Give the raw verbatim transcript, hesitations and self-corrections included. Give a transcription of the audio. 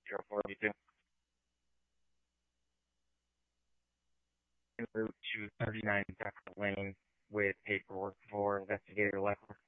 zero four two. En route to thirty-nine Tucker Lane with paperwork for investigator Leffler.